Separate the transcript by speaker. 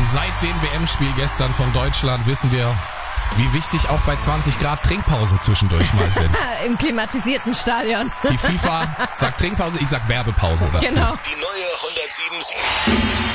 Speaker 1: Und seit dem WM-Spiel gestern von Deutschland wissen wir, wie wichtig auch bei 20 Grad Trinkpausen zwischendurch mal sind.
Speaker 2: Im klimatisierten Stadion.
Speaker 1: Die FIFA sagt Trinkpause, ich sag Werbepause dazu.
Speaker 2: Genau.
Speaker 3: Die neue 107.7